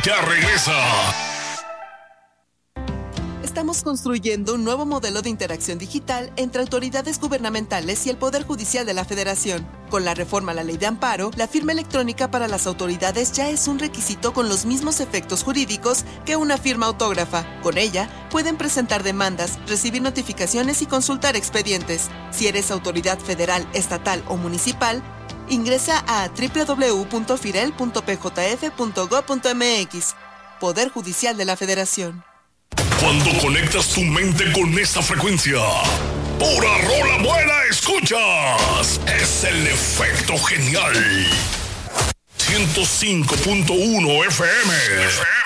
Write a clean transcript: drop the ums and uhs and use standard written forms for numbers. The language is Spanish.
ya regresa. Estamos construyendo un nuevo modelo de interacción digital entre autoridades gubernamentales y el Poder Judicial de la Federación. Con la reforma a la Ley de Amparo, la firma electrónica para las autoridades ya es un requisito con los mismos efectos jurídicos que una firma autógrafa. Con ella, pueden presentar demandas, recibir notificaciones y consultar expedientes. Si eres autoridad federal, estatal o municipal, ingresa a www.firel.pjf.gov.mx. Poder Judicial de la Federación. Cuando conectas tu mente con esta frecuencia, pura rola buena escuchas. Es el efecto genial. 105.1 FM.